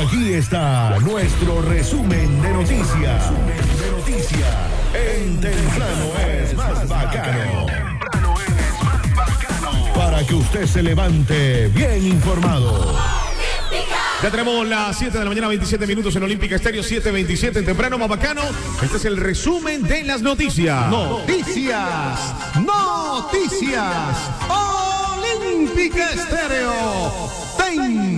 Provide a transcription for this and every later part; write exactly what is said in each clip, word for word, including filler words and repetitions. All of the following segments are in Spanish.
Aquí está nuestro resumen de noticias. Resumen de noticias. En Temprano es más bacano. Temprano es más bacano. Para que usted se levante bien informado. Ya tenemos las siete de la mañana, veintisiete minutos en Olímpica Estéreo, siete veintisiete en Temprano más bacano. Este es el resumen de las noticias. Noticias, noticias. Olímpica Estéreo te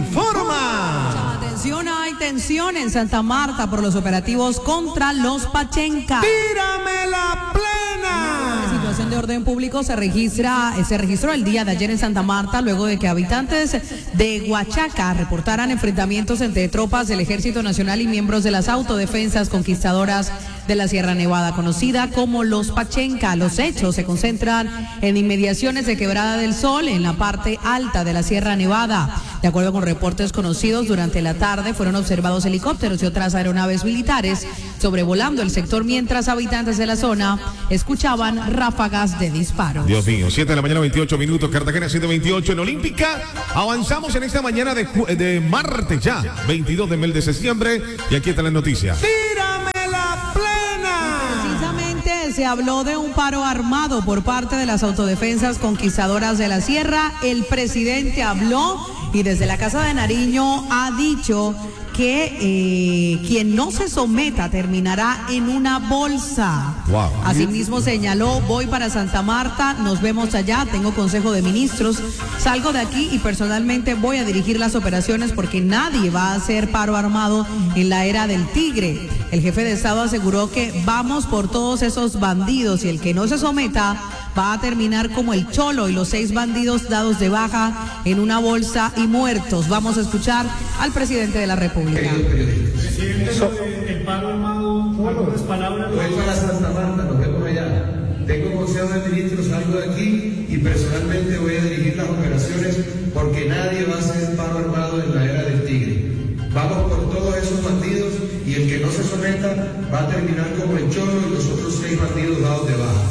informa. Atención, hay tensión en Santa Marta por los operativos contra los Pachenca. ¡Tírame la plena! La situación de orden público se registra, se registró el día de ayer en Santa Marta luego de que habitantes de Huachaca reportaran enfrentamientos entre tropas del Ejército Nacional y miembros de las autodefensas conquistadoras de la Sierra Nevada, conocida como los Pachenca. Los hechos se concentran en inmediaciones de Quebrada del Sol, en la parte alta de la Sierra Nevada. De acuerdo con reportes conocidos, durante la tarde fueron observados helicópteros y otras aeronaves militares sobrevolando el sector, mientras habitantes de la zona escuchaban ráfagas de disparos. Dios mío, siete de la mañana, veintiocho minutos, Cartagena siete veintiocho en Olímpica. Avanzamos en esta mañana de, de martes ya, veintidós de mes de septiembre, y aquí están las noticias. ¡Tírame la plena! Precisamente se habló de un paro armado por parte de las autodefensas conquistadoras de la Sierra. El presidente habló y desde la Casa de Nariño ha dicho que eh, quien no se someta terminará en una bolsa. Wow. Asimismo señaló: voy para Santa Marta, nos vemos allá, tengo consejo de ministros, salgo de aquí y personalmente voy a dirigir las operaciones porque nadie va a hacer paro armado en la era del tigre. El jefe de Estado aseguró que vamos por todos esos bandidos y el que no se someta va a terminar como el Cholo y los seis bandidos dados de baja en una bolsa y muertos. Vamos a escuchar al presidente de la República. Presidente, sobre el paro armado, algunas palabras. Voy para Santa Marta, nos vemos allá. Tengo consejo de ministros, salgo de aquí y personalmente voy a dirigir las operaciones porque nadie va a hacer paro armado en la era del tigre. Vamos por todos esos bandidos y el que no se someta va a terminar como el Cholo y los otros seis bandidos dados de baja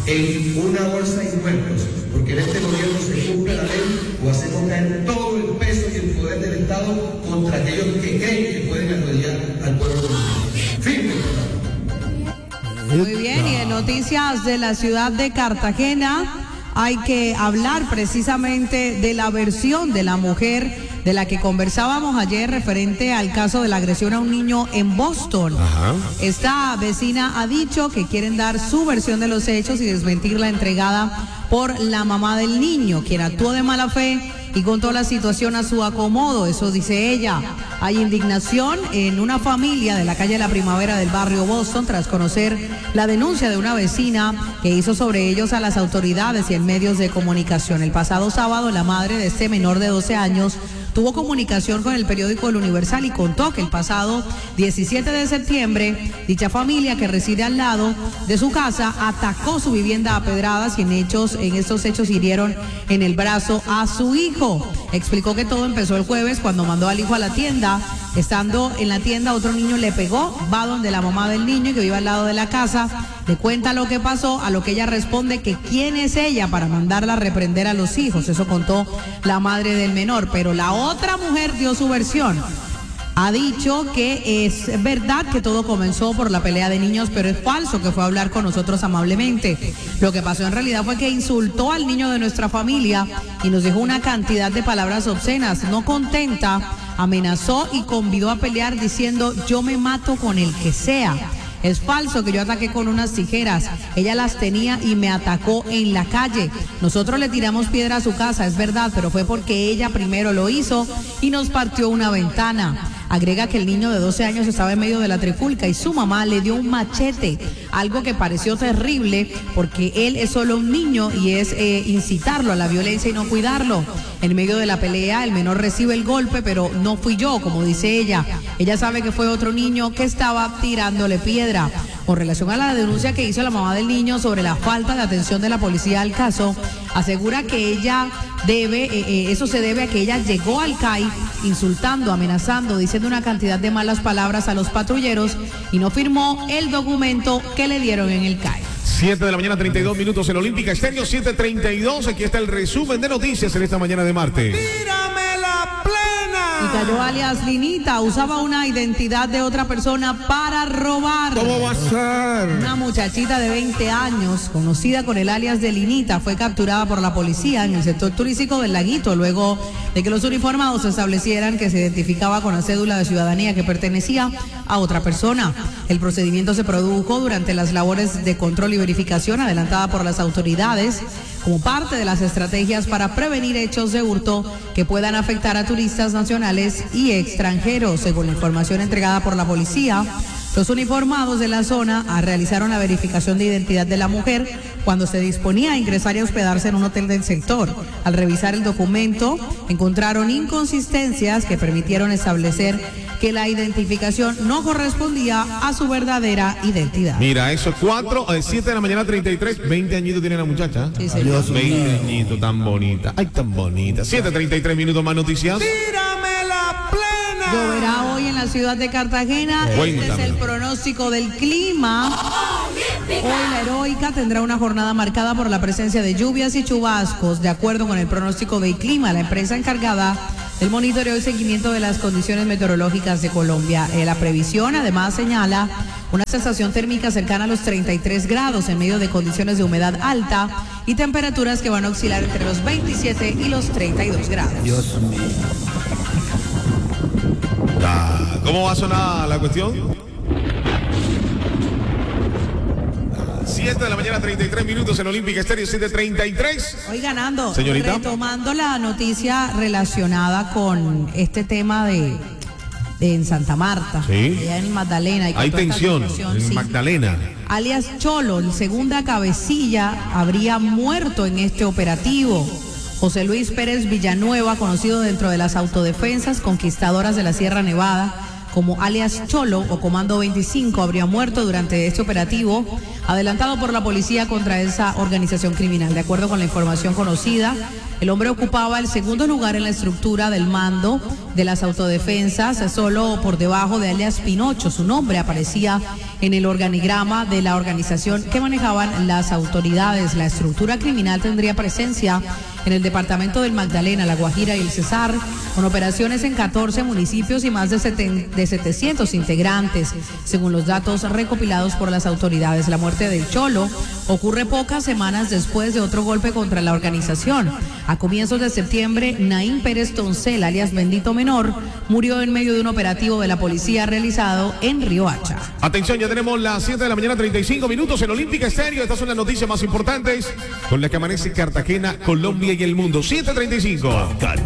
en una bolsa y muertos, porque en este gobierno se cumple la ley o hacemos caer todo el peso y el poder del Estado contra aquellos que creen que pueden arrodillar al pueblo dominicano. Firme. Muy bien, y en noticias de la ciudad de Cartagena hay que hablar precisamente de la versión de la mujer de la que conversábamos ayer referente al caso de la agresión a un niño en Boston. Ajá. Esta vecina ha dicho que quieren dar su versión de los hechos y desmentir la entregada por la mamá del niño, quien actuó de mala fe y contó la situación a su acomodo. Eso dice ella. Hay indignación en una familia de la calle La Primavera del barrio Boston tras conocer la denuncia de una vecina que hizo sobre ellos a las autoridades y en medios de comunicación. El pasado sábado, la madre de este menor de doce años tuvo comunicación con el periódico El Universal y contó que el pasado diecisiete de septiembre, dicha familia que reside al lado de su casa atacó su vivienda a pedradas y en hechos, en estos hechos hirieron en el brazo a su hijo. Explicó que todo empezó el jueves cuando mandó al hijo a la tienda. Estando en la tienda, otro niño le pegó, va donde la mamá del niño que vive al lado de la casa, le cuenta lo que pasó, a lo que ella responde que quién es ella para mandarla a reprender a los hijos. Eso contó la madre del menor, pero la otra mujer dio su versión. Ha dicho que es verdad que todo comenzó por la pelea de niños, pero es falso que fue a hablar con nosotros amablemente. Lo que pasó en realidad fue que insultó al niño de nuestra familia y nos dijo una cantidad de palabras obscenas. No contenta, amenazó y convidó a pelear diciendo: yo me mato con el que sea. Es falso que yo ataqué con unas tijeras. Ella las tenía y me atacó en la calle. Nosotros le tiramos piedra a su casa, es verdad, pero fue porque ella primero lo hizo y nos partió una ventana. Agrega que el niño de doce años estaba en medio de la trifulca y su mamá le dio un machete, algo que pareció terrible porque él es solo un niño y es eh, incitarlo a la violencia y no cuidarlo. En medio de la pelea, el menor recibe el golpe, pero no fui yo, como dice ella. Ella sabe que fue otro niño que estaba tirándole piedra. Con relación a la denuncia que hizo la mamá del niño sobre la falta de atención de la policía al caso, asegura que ella debe, eh, eh, eso se debe a que ella llegó al C A I insultando, amenazando, diciendo una cantidad de malas palabras a los patrulleros y no firmó el documento que le dieron en el C A I. siete de la mañana, treinta y dos minutos en Olímpica Estéreo, siete treinta y dos. Aquí está el resumen de noticias en esta mañana de martes. ¡Tírame la plena! Y Cayó alias Linita, usaba una identidad de otra persona para robar. ¿Cómo va a ser? Una muchachita de veinte años, conocida con el alias de Linita, fue capturada por la policía en el sector turístico del Laguito, luego de que los uniformados establecieran que se identificaba con la cédula de ciudadanía que pertenecía a otra persona. El procedimiento se produjo durante las labores de control y verificación adelantada por las autoridades como parte de las estrategias para prevenir hechos de hurto que puedan afectar a turistas nacionales y extranjeros. Según la información entregada por la policía, los uniformados de la zona realizaron la verificación de identidad de la mujer cuando se disponía a ingresar y a hospedarse en un hotel del sector. Al revisar el documento, encontraron inconsistencias que permitieron establecer que la identificación no correspondía a su verdadera identidad. Mira, eso, cuatro, eh, siete de la mañana, treinta y tres, veinte añitos tiene la muchacha. Sí, señor. veinte añitos, tan bonita. Ay, tan bonita. siete, treinta y tres minutos más noticias. ¡Tírame la plena! Lloverá hoy en la ciudad de Cartagena. Cuéntame. Este es el pronóstico del clima. Hoy la Heroica tendrá una jornada marcada por la presencia de lluvias y chubascos. De acuerdo con el pronóstico del clima, la empresa encargada del monitoreo y seguimiento de las condiciones meteorológicas de Colombia. Eh, la previsión además señala una sensación térmica cercana a los treinta y tres grados en medio de condiciones de humedad alta y temperaturas que van a oscilar entre los veintisiete y los treinta y dos grados. Dios mío. Ah, ¿cómo va a sonar la cuestión? siete de la mañana, treinta y tres minutos en Olímpica Estéreo, siete treinta y tres. Hoy ganando. Señorita. Retomando la noticia relacionada con este tema de, de en Santa Marta. Sí. Allá en Magdalena. Y con Hay toda esta tensión situación, en sí. Magdalena. Alias Cholo, el segunda cabecilla, habría muerto en este operativo. José Luis Pérez Villanueva, conocido dentro de las autodefensas conquistadoras de la Sierra Nevada como alias Cholo o Comando veinticinco, habría muerto durante este operativo adelantado por la policía contra esa organización criminal. De acuerdo con la información conocida, el hombre ocupaba el segundo lugar en la estructura del mando de las autodefensas, solo por debajo de alias Pinocho. Su nombre aparecía en el organigrama de la organización que manejaban las autoridades. La estructura criminal tendría presencia en el departamento del Magdalena, La Guajira y el Cesar, con operaciones en catorce municipios y más de, de setecientos integrantes, según los datos recopilados por las autoridades. La muerte del Cholo ocurre pocas semanas después de otro golpe contra la organización. A comienzos de septiembre, Naín Pérez Toncel, alias Bendito Menor, murió en medio de un operativo de la policía realizado en Riohacha. Atención, ya tenemos las siete de la mañana, treinta y cinco minutos en Olímpica Estéreo. Estas son las noticias más importantes con las que amanece Cartagena, Colombia y el mundo. siete treinta y cinco.